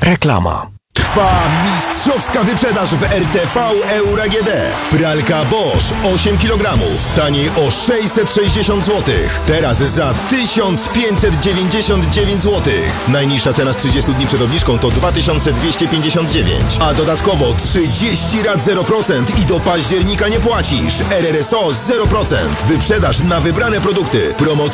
Reklama. Trwa mistrzowska wyprzedaż w RTV Euro AGD. Pralka Bosch 8 kg, taniej o 660 zł. Teraz za 1599 zł. Najniższa cena z 30 dni przed obniżką to 2259, a dodatkowo 30 rat 0% i do października nie płacisz. RRSO 0%. Wyprzedaż na wybrane produkty. Promocja